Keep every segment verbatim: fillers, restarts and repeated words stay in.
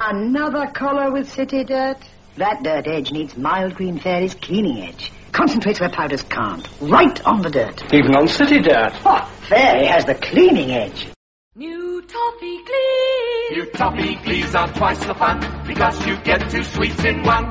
Another collar with city dirt? That dirt edge needs Mild Green Fairy's cleaning edge. Concentrates where powders can't. Right on the dirt. Even on city dirt. Oh, Fairy has the cleaning edge. New Toffee Glees. New Toffee Glees are twice the fun because you get two sweets in one.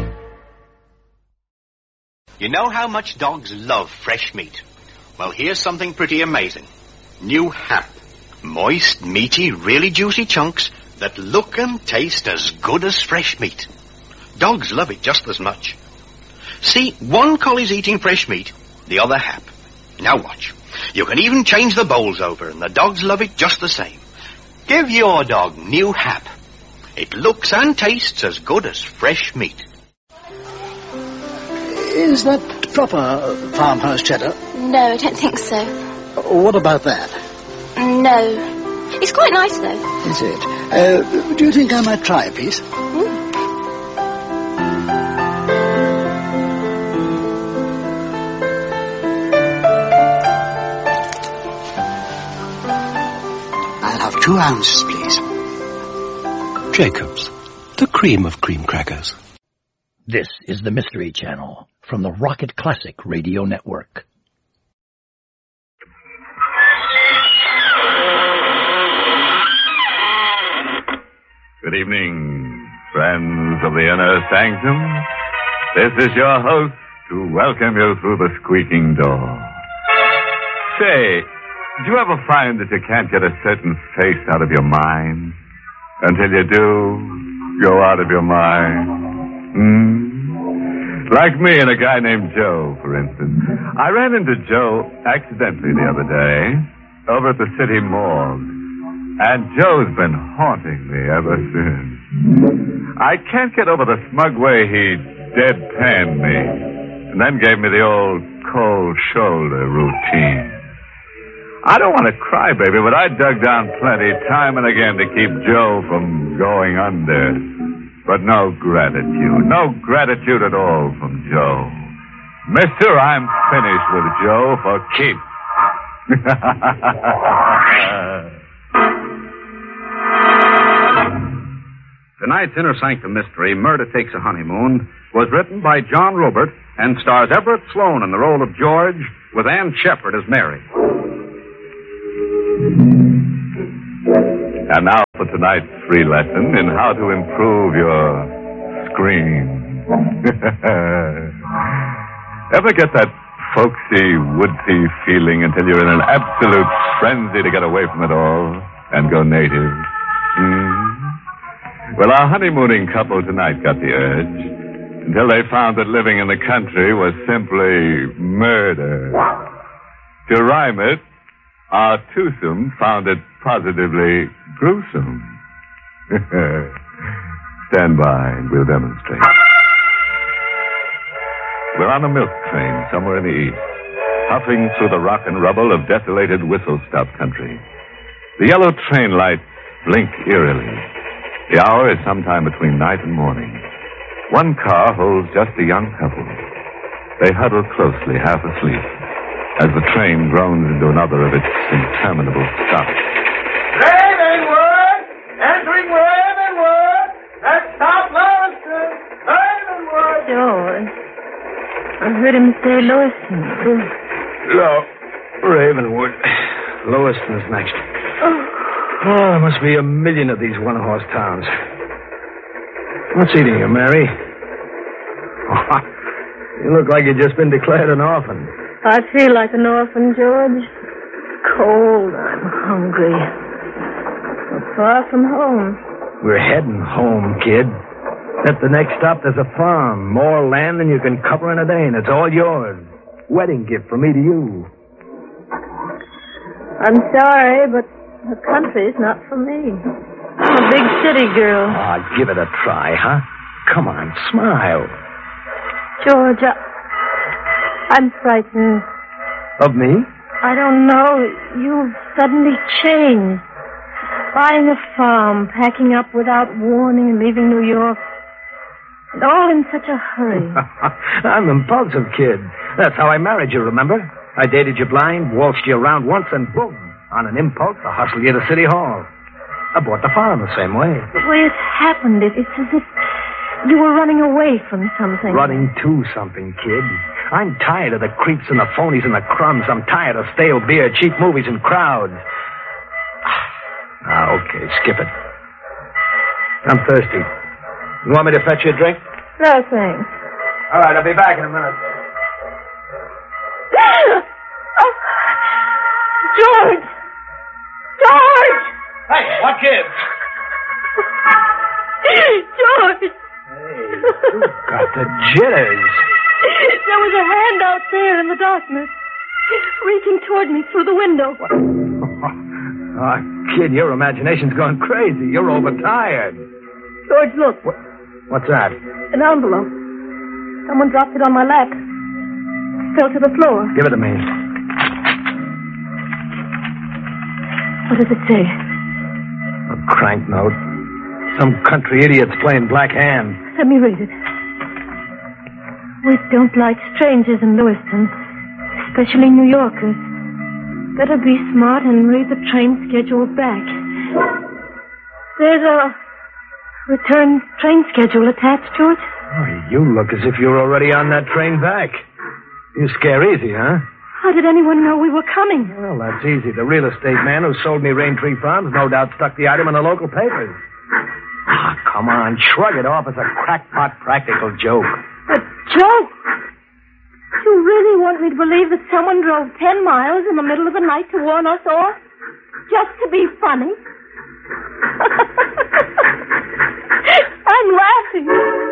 You know how much dogs love fresh meat? Well, here's something pretty amazing. New Hap. Moist, meaty, really juicy chunks that look and taste as good as fresh meat. Dogs love it just as much. See, one collie's eating fresh meat, the other Hap. Now watch. You can even change the bowls over, and the dogs love it just the same. Give your dog New Hap. It looks and tastes as good as fresh meat. Is that proper farmhouse cheddar? No, I don't think so. What about that? No. It's quite nice, though. Is it? Uh, do you think I might try a piece? Mm. I'll have two ounces, please. Jacob's, the cream of cream crackers. This is the Mystery Channel from the Rocket Classic Radio Network. Good evening, friends of the inner sanctum. This is your host to welcome you through the squeaking door. Say, do you ever find that you can't get a certain face out of your mind? Until you do, go out of your mind. Hmm? Like me and a guy named Joe, for instance. I ran into Joe accidentally the other day over at the city morgue. And Joe's been haunting me ever since. I can't get over the smug way he deadpanned me and then gave me the old cold shoulder routine. I don't want to cry, baby, but I dug down plenty time and again to keep Joe from going under. But no gratitude, no gratitude at all from Joe. Mister, I'm finished with Joe for keeps. Tonight's Inner Sanctum Mystery, Murder Takes a Honeymoon, was written by John Robert and stars Everett Sloane in the role of George, with Ann Shepard as Mary. And now for tonight's free lesson in how to improve your scream. Ever get that folksy, woodsy feeling until you're in an absolute frenzy to get away from it all and go native? Hmm? Well, our honeymooning couple tonight got the urge until they found that living in the country was simply murder. To rhyme it, our twosome found it positively gruesome. Stand by and we'll demonstrate. We're on a milk train somewhere in the east, huffing through the rock and rubble of desolated whistle-stop country. The yellow train lights blink eerily. The hour is sometime between night and morning. One car holds just a young couple. They huddle closely, half asleep, as the train groans into another of its interminable stops. Ravenwood! Entering Ravenwood! That's South Lewiston! Ravenwood! George, I heard him say Lewiston. No, Ravenwood. Lewiston's next. Oh. Oh, there must be a million of these one-horse towns. What's eating you, Mary? Oh, you look like you've just been declared an orphan. I feel like an orphan, George. Cold, I'm hungry. I'm far from home. We're heading home, kid. At the next stop, there's a farm. More land than you can cover in a day, and it's all yours. Wedding gift from me to you. I'm sorry, but the country's not for me. I'm a big city girl. Ah, oh, give it a try, huh? Come on, smile. George, I, I'm frightened. Of me? I don't know. You've suddenly changed. Buying a farm, packing up without warning, and leaving New York. And all in such a hurry. I'm impulsive, kid. That's how I married you, remember? I dated you blind, waltzed you around once, and boom. On an impulse, I hustled you to City Hall. I bought the farm the same way. The way it happened, it, it's as if you were running away from something. Running to something, kid. I'm tired of the creeps and the phonies and the crumbs. I'm tired of stale beer, cheap movies, and crowds. Ah, okay, skip it. I'm thirsty. You want me to fetch you a drink? No, thanks. All right, I'll be back in a minute. Oh, George! George! Hey, what kid? George! Hey, you got the jitters. There was a hand out there in the darkness, reaching toward me through the window. Oh, kid, your imagination's gone crazy. You're overtired. George, look. What, what's that? An envelope. Someone dropped it on my lap. It fell to the floor. Give it to me. What does it say? A crank note. Some country idiot's playing black hand. Let me read it. We don't like strangers in Lewiston, especially New Yorkers. Better be smart and read the train schedule back. There's a return train schedule attached to it. Oh, you look as if you were already on that train back. You scare easy, huh? How did anyone know we were coming? Well, that's easy. The real estate man who sold me Rain Tree Farms no doubt stuck the item in the local papers. Ah, come on. Shrug it off as a crackpot practical joke. A joke? You really want me to believe that someone drove ten miles in the middle of the night to warn us off? Just to be funny? I'm laughing.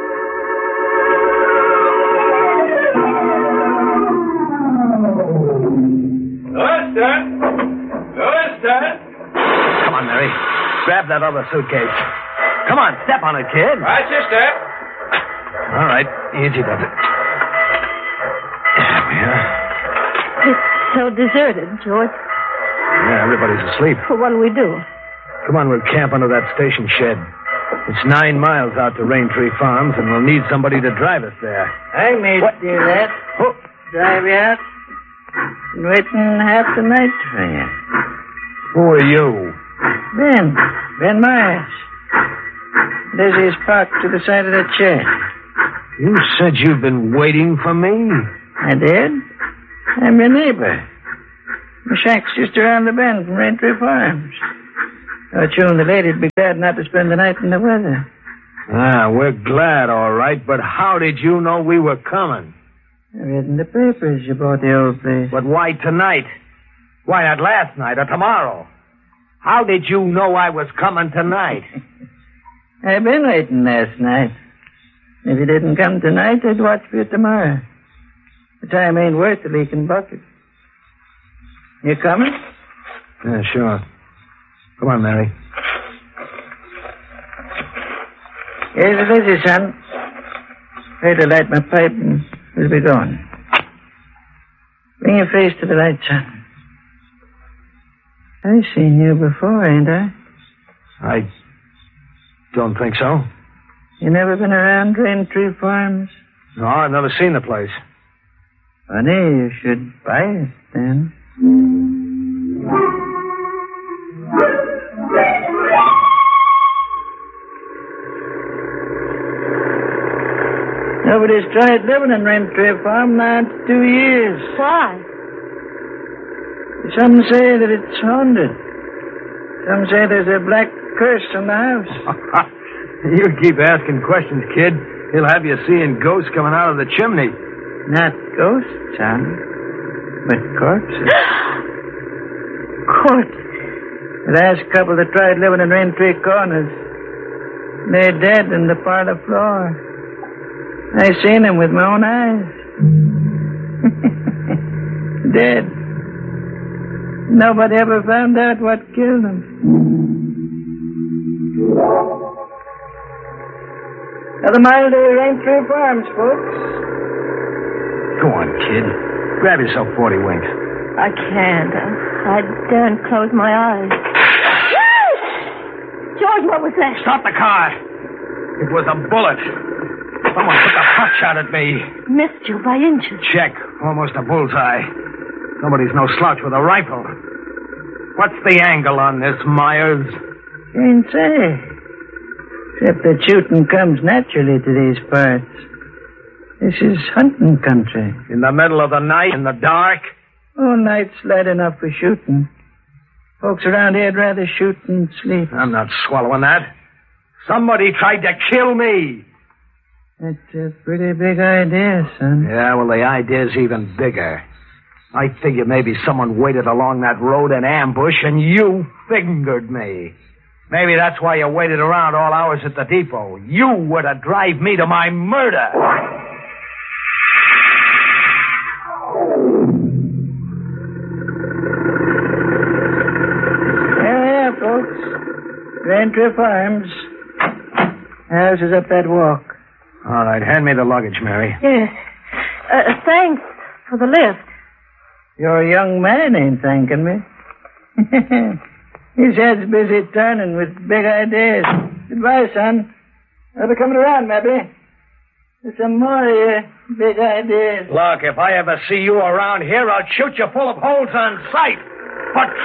Lewiston! Lewiston! Come on, Mary. Grab that other suitcase. Come on, step on it, kid. Right, your step. All right, easy does it. There we are. It's so deserted, George. Yeah, everybody's asleep. Well, what'll we do? Come on, we'll camp under that station shed. It's nine miles out to Rain Tree Farms, and we'll need somebody to drive us there. I may do that. Oh. Drive you out. Been waiting half the night for you. Who are you? Ben. Ben Myers. Lizzie's parked to the side of the shed. You said you've been waiting for me? I did. I'm your neighbor. The shack's just around the bend from Rain Tree Farms. Thought you and the lady'd be glad not to spend the night in the weather. Ah, we're glad, all right, but how did you know we were coming? I read in the papers about the old place. But why tonight? Why not last night or tomorrow? How did you know I was coming tonight? I've been waiting last night. If you didn't come tonight, I'd watch for you tomorrow. The time ain't worth a leaking bucket. You coming? Yeah, sure. Come on, Mary. Here's the Lizzie, son. Wait to light my pipe and we'll be going. Bring your face to the light, son. I've seen you before, ain't I? I don't think so. You never been around Rain Tree Farms? No, I've never seen the place. Funny, you should buy it, then. Nobody's tried living in Rain Tree Farm now in two years. Why? Some say that it's haunted. Some say there's a black curse on the house. You keep asking questions, kid. He'll have you seeing ghosts coming out of the chimney. Not ghosts, son, but corpses. Corpses? The last couple that tried living in Rain Tree Corners, they're dead in the parlor floor. I seen them with my own eyes. Dead. Nobody ever found out what killed them. Another mile to Rain Tree Farms, folks. Go on, kid. Grab yourself forty winks. I can't. I daren't close my eyes. George, what was that? Stop the car. It was a bullet. Someone took a pot shot at me. Missed you by inches. Check. Almost a bullseye. Nobody's no slouch with a rifle. What's the angle on this, Myers? Can't say. Except that shooting comes naturally to these parts. This is hunting country. In the middle of the night, in the dark? Oh, night's light enough for shooting. Folks around here'd rather shoot than sleep. I'm not swallowing that. Somebody tried to kill me. That's a pretty big idea, son. Yeah, well, the idea's even bigger. I figured maybe someone waited along that road in ambush and you fingered me. Maybe that's why you waited around all hours at the depot. You were to drive me to my murder. There we are, folks. Grantry Farms. House is up that walk. All right, hand me the luggage, Mary. Yes. Uh, thanks for the lift. Your young man ain't thanking me. His head's busy turning with big ideas. Goodbye, son. I'll be coming around, maybe. With some more of your big ideas. Look, if I ever see you around here, I'll shoot you full of holes on sight. But